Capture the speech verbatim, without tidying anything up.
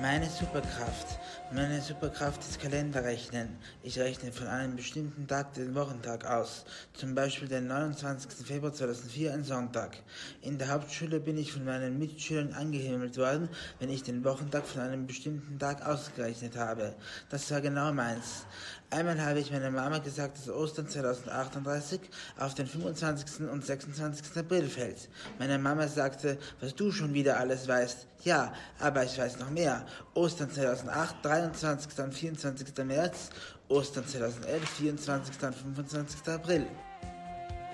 Meine Superkraft. Meine Superkraft ist Kalenderrechnen. Ich rechne von einem bestimmten Tag den Wochentag aus. Zum Beispiel den neunundzwanzigsten Februar zweitausendvier, ein Sonntag. In der Hauptschule bin ich von meinen Mitschülern angehimmelt worden, wenn ich den Wochentag von einem bestimmten Tag ausgerechnet habe. Das war genau meins. Einmal habe ich meiner Mama gesagt, dass Ostern zweitausendachtunddreißig auf den fünfundzwanzigsten und sechsundzwanzigsten April fällt. Meine Mama sagte, was du schon wieder alles weißt. Ja, aber ich weiß noch mehr. Ostern zweitausendacht, dreiundzwanzigsten und vierundzwanzigsten März, Ostern zweitausendelf, vierundzwanzigsten und fünfundzwanzigsten April.